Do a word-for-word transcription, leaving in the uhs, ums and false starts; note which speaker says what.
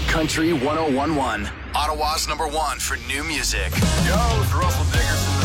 Speaker 1: Country one oh one one. Ottawa's number one for new music.
Speaker 2: Yo, it's Russell Dickerson.